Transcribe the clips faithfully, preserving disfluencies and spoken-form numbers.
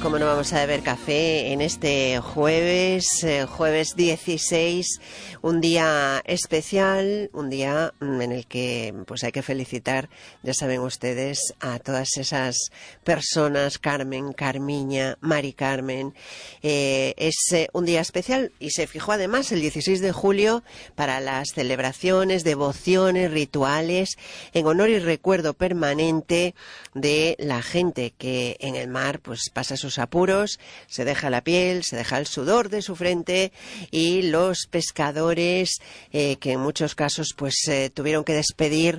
cómo no vamos a beber café en este jueves, eh, jueves dieciséis, un día especial, un día en el que pues hay que felicitar, ya saben ustedes, a todas esas personas, Carmen, Carmiña, Mari Carmen. Eh, es eh, un día especial y se fijó además el dieciséis de julio para las celebraciones, devociones, rituales, en honor y recuerdo permanente de la gente que en el mar pues pasa sus apuros, se deja la piel, se deja el sudor de su frente, y los pescadores eh, que en muchos casos pues eh, tuvieron que despedir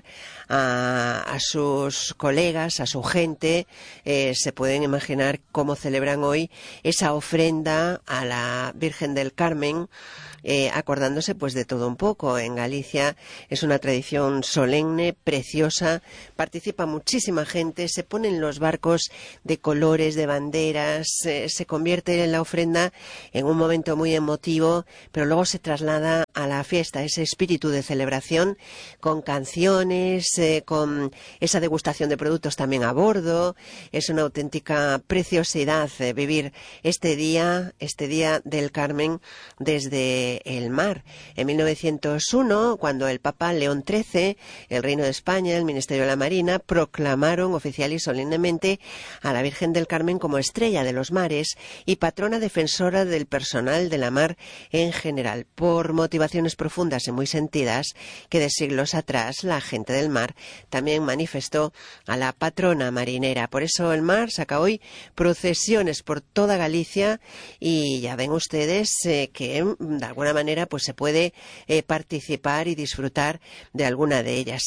a, a sus colegas, a su gente. Eh, se pueden imaginar cómo celebran hoy esa ofrenda a la Virgen del Carmen, eh, acordándose pues de todo un poco. En Galicia es una tradición solemne, preciosa, participa muchísima gente, se ponen los barcos de colores, de banderas, eh, se convierte en la ofrenda en un momento muy emotivo, pero luego se traslada a la fiesta, ese espíritu de celebración, con canciones, eh, con esa degustación de productos también a bordo. Es una auténtica preciosidad eh, vivir este día, este día del Carmen desde el mar. En mil novecientos uno, cuando el Papa León trece, el Reino de España, el Ministerio de la Marina, proclamaron oficial y solemnemente a la Virgen del Carmen como estrella de los mares y patrona defensora del personal de la mar en general, por motivaciones profundas y muy sentidas que de siglos atrás la gente del mar también manifestó a la patrona marinera. Por eso el mar saca hoy procesiones por toda Galicia, y ya ven ustedes eh, que de alguna manera pues se puede eh, participar y disfrutar de alguna de ellas.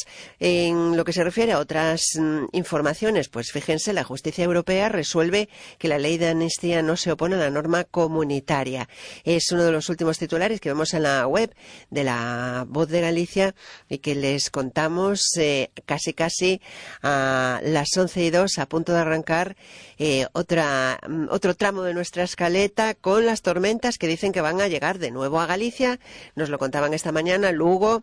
En lo que se refiere a otras mm, informaciones, pues fíjense, la justicia europea resuelve que la ley de amnistía no se opone a la norma comunitaria. Es uno de los últimos titulares que vemos en la web de la Voz de Galicia y que les contamos eh, casi casi a las once y dos, a punto de arrancar eh, otra, otro tramo de nuestra escaleta con las tormentas que dicen que van a llegar de nuevo a Galicia. Nos lo contaban esta mañana. Lugo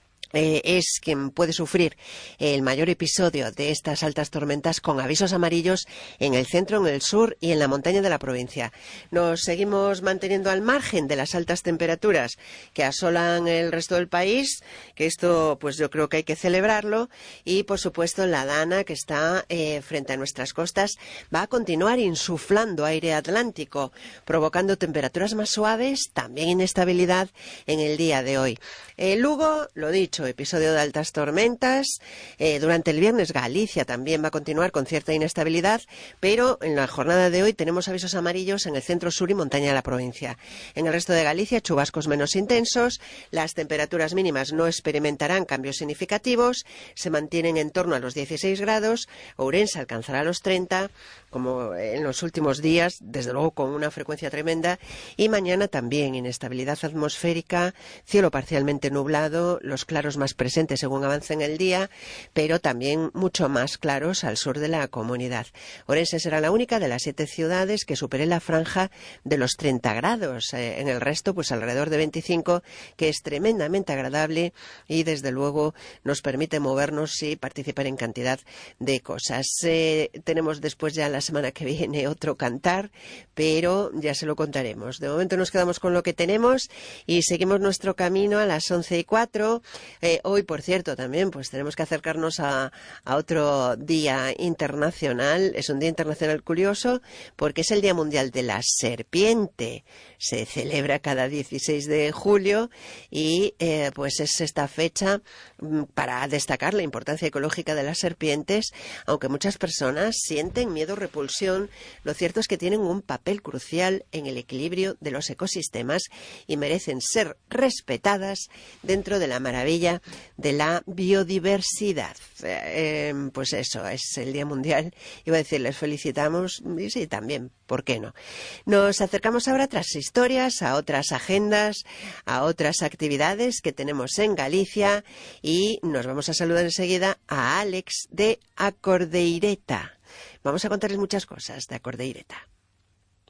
Eh, es quien puede sufrir el mayor episodio de estas altas tormentas, con avisos amarillos en el centro, en el sur y en la montaña de la provincia. Nos seguimos manteniendo al margen de las altas temperaturas que asolan el resto del país, que esto pues yo creo que hay que celebrarlo, y por supuesto la Dana, que está eh, frente a nuestras costas, va a continuar insuflando aire atlántico, provocando temperaturas más suaves, también inestabilidad en el día de hoy. Eh, Lugo, lo dicho, episodio de altas tormentas. Eh, durante el viernes Galicia también va a continuar con cierta inestabilidad, pero en la jornada de hoy tenemos avisos amarillos en el centro, sur y montaña de la provincia. En el resto de Galicia, chubascos menos intensos, las temperaturas mínimas no experimentarán cambios significativos, se mantienen en torno a los dieciséis grados, Ourense alcanzará los treinta, como en los últimos días, desde luego con una frecuencia tremenda, y mañana también inestabilidad atmosférica, cielo parcialmente nublado, los claros más presentes según avance en el día, pero también mucho más claros al sur de la comunidad. Ourense será la única de las siete ciudades que supere la franja de los treinta grados. Eh, en el resto, pues alrededor de veinticinco, que es tremendamente agradable y desde luego nos permite movernos y participar en cantidad de cosas. Eh, tenemos después ya la semana que viene otro cantar, pero ya se lo contaremos. De momento nos quedamos con lo que tenemos y seguimos nuestro camino a las once y cuatro. Eh, hoy, por cierto, también pues tenemos que acercarnos a, a otro día internacional. Es un día internacional curioso porque es el Día Mundial de la Serpiente. Se celebra cada dieciséis de julio y eh, pues es esta fecha mm, para destacar la importancia ecológica de las serpientes. Aunque muchas personas sienten miedo o repulsión, lo cierto es que tienen un papel crucial en el equilibrio de los ecosistemas y merecen ser respetadas dentro de la maravilla de la biodiversidad. Eh, pues eso, es el Día Mundial. Iba a decir, les felicitamos, y sí, también, ¿por qué no? Nos acercamos ahora a otras historias, a otras agendas, a otras actividades que tenemos en Galicia, y nos vamos a saludar enseguida a Alex de Acordeireta. Vamos a contarles muchas cosas de Acordeireta.